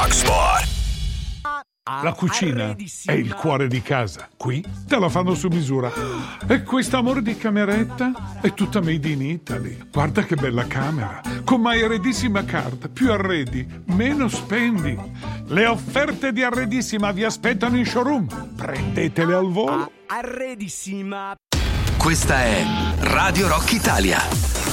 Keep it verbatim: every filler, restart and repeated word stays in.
Rock Sport. La cucina è il cuore di casa. Qui te la fanno su misura. E quest'amore di cameretta è tutta made in Italy. Guarda che bella camera. Con My Arredissima Card. Più arredi, meno spendi. Le offerte di Arredissima vi aspettano in showroom. Prendetele al volo. Arredissima. Questa è Radio Rock Italia.